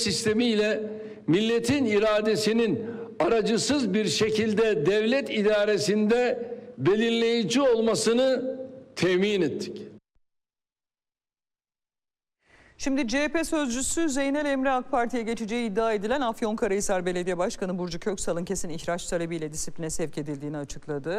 sistemiyle milletin iradesinin aracısız bir şekilde devlet idaresinde belirleyici olmasını temin ettik. Şimdi CHP sözcüsü Zeynel Emre AK Parti'ye geçeceği iddia edilen Afyonkarahisar Belediye Başkanı Burcu Köksal'ın kesin ihraç talebiyle disipline sevk edildiğini açıkladı.